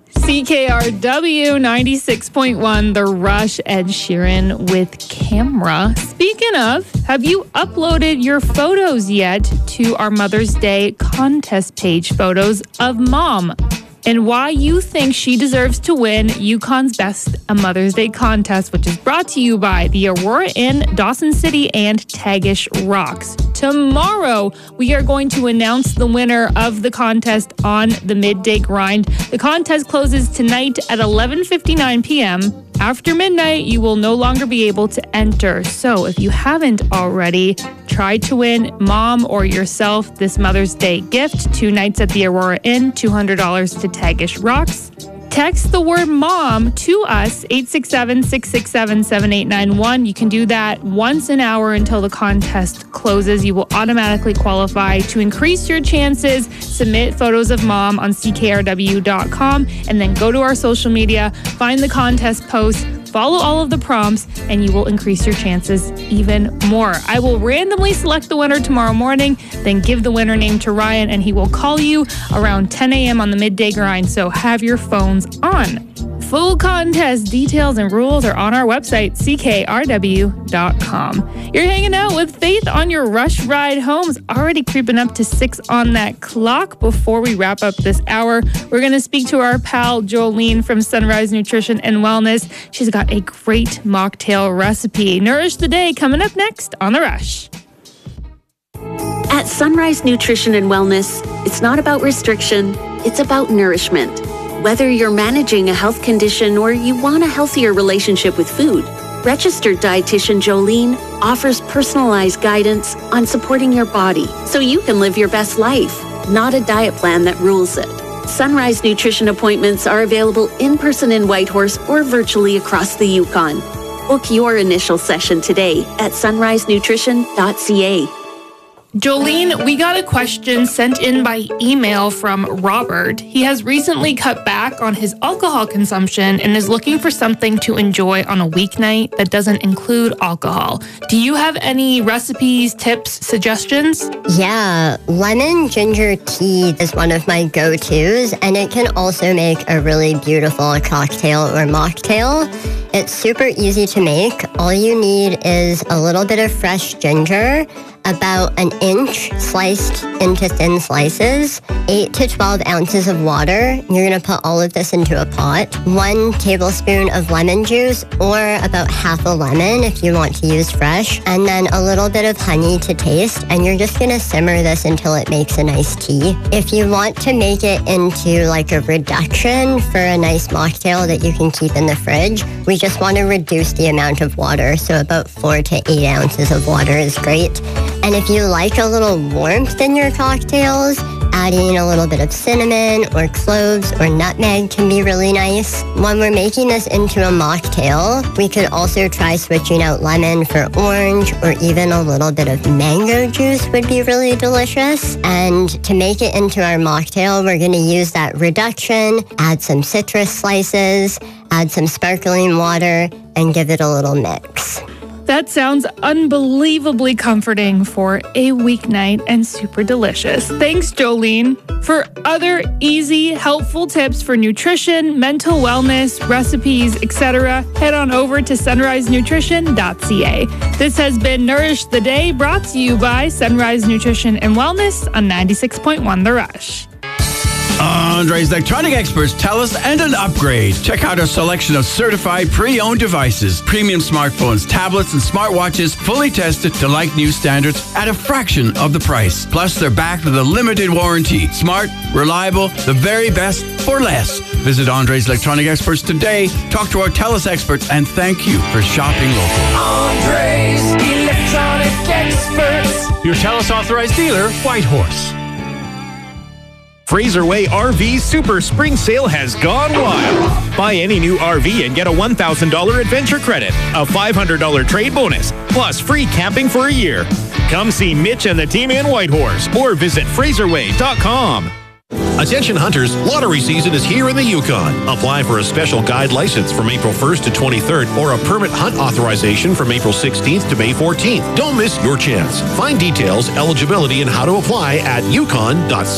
CKRW 96.1, The Rush, Ed Sheeran with Camera. Speaking of, have you uploaded your photos yet to our Mother's Day contest page, photos of Mom, and why you think she deserves to win Yukon's Best a Mother's Day contest, which is brought to you by the Aurora Inn, Dawson City, and Tagish Rocks. Tomorrow, we are going to announce the winner of the contest on the Midday Grind. The contest closes tonight at 11:59 p.m. After midnight, you will no longer be able to enter. So if you haven't already, try to win Mom or yourself this Mother's Day gift. 2 nights at the Aurora Inn, $200 to Tagish Rocks. Text the word MOM to us, 867-667-7891. You can do that once an hour until the contest closes. You will automatically qualify. To increase your chances, submit photos of Mom on ckrw.com and then go to our social media, find the contest post, follow all of the prompts, and you will increase your chances even more. I will randomly select the winner tomorrow morning, then give the winner name to Ryan, and he will call you around 10 a.m. on the Midday Grind, so have your phones on. Full contest details and rules are on our website, ckrw.com. You're hanging out with Faith on your Rush Ride home. It's already creeping up to 6 on that clock. Before we wrap up this hour, we're going to speak to our pal Jolene from Sunrise Nutrition and Wellness. She's got a great mocktail recipe. Nourish the Day coming up next on The Rush. At Sunrise Nutrition and Wellness, it's not about restriction, it's about nourishment. Whether you're managing a health condition or you want a healthier relationship with food, registered dietitian Jolene offers personalized guidance on supporting your body so you can live your best life, not a diet plan that rules it. Sunrise Nutrition appointments are available in person in Whitehorse or virtually across the Yukon. Book your initial session today at sunrisenutrition.ca. Jolene, we got a question sent in by email from Robert. He has recently cut back on his alcohol consumption and is looking for something to enjoy on a weeknight that doesn't include alcohol. Do you have any recipes, tips, suggestions? Yeah, lemon ginger tea is one of my go-tos, and it can also make a really beautiful cocktail or mocktail. It's super easy to make. All you need is a little bit of fresh ginger, about an inch sliced into thin slices, 8 to 12 ounces of water. You're going to put all of this into a pot. 1 tablespoon of lemon juice, or about half a lemon if you want to use fresh, and then a little bit of honey to taste, and you're just going to simmer this until it makes a nice tea. If you want to make it into like a reduction for a nice mocktail that you can keep in the fridge, we just want to reduce the amount of water, so about 4 to 8 ounces of water is great. And if you like a little warmth in your cocktails, adding a little bit of cinnamon or cloves or nutmeg can be really nice. When we're making this into a mocktail, we could also try switching out lemon for orange, or even a little bit of mango juice would be really delicious. And to make it into our mocktail, we're going to use that reduction, add some citrus slices, add some sparkling water, and give it a little mix. That sounds unbelievably comforting for a weeknight and super delicious. Thanks, Jolene. For other easy, helpful tips for nutrition, mental wellness, recipes, etc., head on over to sunrisenutrition.ca. This has been Nourish the Day, brought to you by Sunrise Nutrition and Wellness on 96.1 The Rush. Andre's Electronic Experts tell us and an upgrade. Check out our selection of certified pre-owned devices, premium smartphones, tablets, and smartwatches, fully tested to like new standards at a fraction of the price. Plus, they're backed with a limited warranty. Smart, reliable, the very best for less. Visit Andre's Electronic Experts today. Talk to our TELUS experts, and thank you for shopping local. Andre's Electronic Experts. Your TELUS authorized dealer, Whitehorse. Fraser Way RV Super Spring Sale has gone wild. Buy any new RV and get a $1,000 adventure credit, a $500 trade bonus, plus free camping for a year. Come see Mitch and the team in Whitehorse, or visit FraserWay.com. Attention hunters, lottery season is here in the Yukon. Apply for a special guide license from April 1st to 23rd or a permit hunt authorization from April 16th to May 14th. Don't miss your chance. Find details, eligibility, and how to apply at yukon.ca.